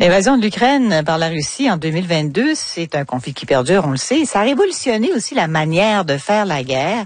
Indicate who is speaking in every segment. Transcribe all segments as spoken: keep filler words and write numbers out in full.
Speaker 1: L'invasion de l'Ukraine par la Russie en deux mille vingt-deux, c'est un conflit qui perdure, on le sait. Ça a révolutionné aussi la manière de faire la guerre.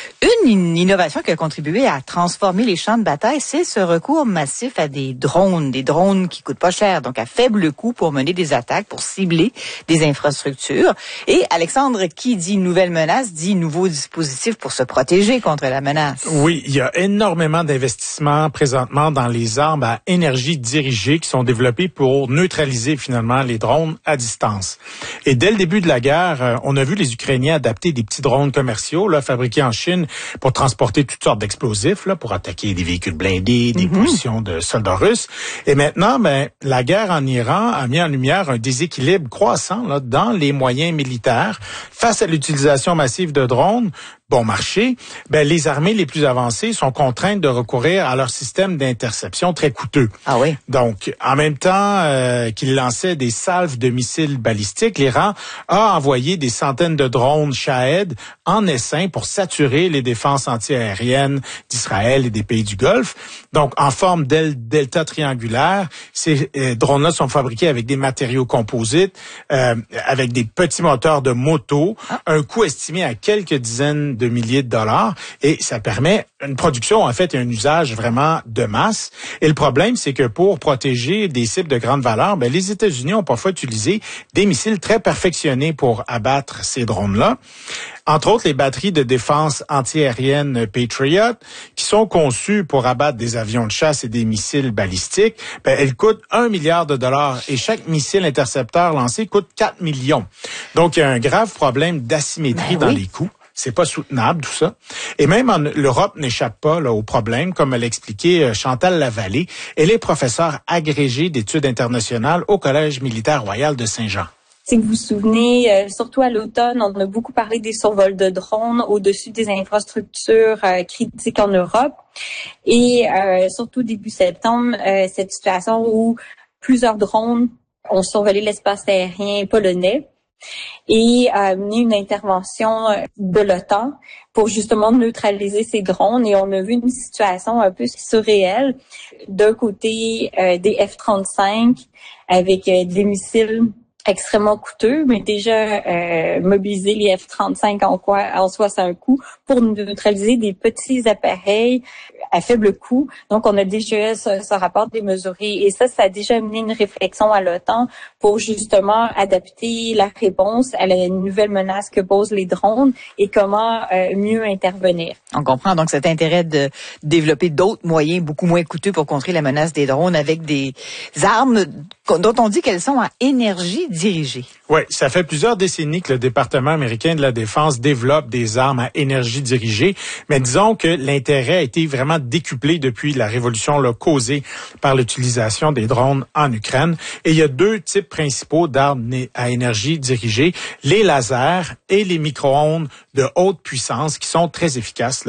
Speaker 1: Une innovation qui a contribué à transformer les champs de bataille, c'est ce recours massif à des drones, des drones qui coûtent pas cher, donc à faible coût pour mener des attaques, pour cibler des infrastructures. Et Alexandre, qui dit nouvelle menace, dit nouveau dispositif pour se protéger contre la menace.
Speaker 2: Oui, il y a énormément d'investissements présentement dans les armes à énergie dirigée qui sont développées pour neutraliser finalement les drones à distance. Et dès le début de la guerre, on a vu les Ukrainiens adapter des petits drones commerciaux là, fabriqués en Chine pour transporter toutes sortes d'explosifs, là, pour attaquer des véhicules blindés, des mm-hmm. positions de soldats russes. Et maintenant, ben, la guerre en Iran a mis en lumière un déséquilibre croissant là, dans les moyens militaires face à l'utilisation massive de drones. Bon marché, ben les armées les plus avancées sont contraintes de recourir à leur système d'interception très coûteux.
Speaker 1: Ah oui.
Speaker 2: Donc, en même temps euh, qu'ils lançaient des salves de missiles balistiques, l'Iran a envoyé des centaines de drones Shahed en essaim pour saturer les défenses antiaériennes d'Israël et des pays du Golfe. Donc, en forme d'el- delta triangulaire, ces euh, drones-là sont fabriqués avec des matériaux composites, euh, avec des petits moteurs de moto, ah. un coût estimé à quelques dizaines de milliers de dollars, et ça permet une production, en fait, et un usage vraiment de masse. Et le problème, c'est que pour protéger des cibles de grande valeur, ben, les États-Unis ont parfois utilisé des missiles très perfectionnés pour abattre ces drones-là. Entre autres, les batteries de défense antiaérienne Patriot, qui sont conçues pour abattre des avions de chasse et des missiles balistiques, ben, elles coûtent un milliard de dollars et chaque missile intercepteur lancé coûte quatre millions. Donc, il y a un grave problème d'asymétrie ben, dans oui. les coûts. C'est pas soutenable, tout ça. Et même en l'Europe n'échappe pas là, au problème, comme l'a expliqué Chantal Lavallée. Elle est professeure agrégée d'études internationales au Collège militaire royal de Saint-Jean.
Speaker 3: Si vous vous souvenez, euh, surtout à l'automne, on a beaucoup parlé des survols de drones au-dessus des infrastructures euh, critiques en Europe. Et euh, surtout début septembre, euh, cette situation où plusieurs drones ont survolé l'espace aérien polonais et a amené une intervention de l'OTAN pour justement neutraliser ces drones. Et on a vu une situation un peu surréelle. D'un côté, euh, des F trente-cinq avec euh, des missiles extrêmement coûteux, mais déjà euh, mobiliser les F trente-cinq en quoi en soi c'est un coût pour neutraliser des petits appareils à faible coût. Donc on a déjà ce, ce rapport démesuré et ça, ça a déjà amené une réflexion à l'OTAN pour justement adapter la réponse à la nouvelle menace que posent les drones et comment euh, mieux intervenir.
Speaker 1: On comprend donc cet intérêt de développer d'autres moyens beaucoup moins coûteux pour contrer la menace des drones avec des armes dont on dit qu'elles sont à énergie dirigée.
Speaker 2: Oui, ça fait plusieurs décennies que le département américain de la Défense développe des armes à énergie dirigée, mais disons que l'intérêt a été vraiment décuplé depuis la révolution là, causée par l'utilisation des drones en Ukraine. Et il y a deux types principaux d'armes à énergie dirigée, les lasers et les micro-ondes de haute puissance qui sont très efficaces là,